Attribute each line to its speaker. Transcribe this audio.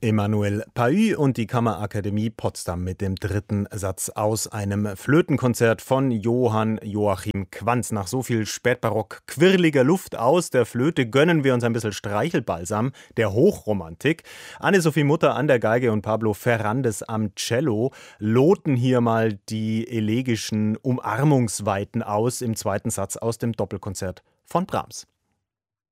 Speaker 1: Emanuel Paü und die Kammerakademie Potsdam mit dem dritten Satz aus einem Flötenkonzert von Johann Joachim Quanz. Nach so viel spätbarock quirliger Luft aus der Flöte gönnen wir uns ein bisschen Streichelbalsam der Hochromantik. Anne-Sophie Mutter an der Geige und Pablo Ferrandes am Cello loten hier mal die elegischen Umarmungsweiten aus im zweiten Satz aus dem Doppelkonzert von Brahms.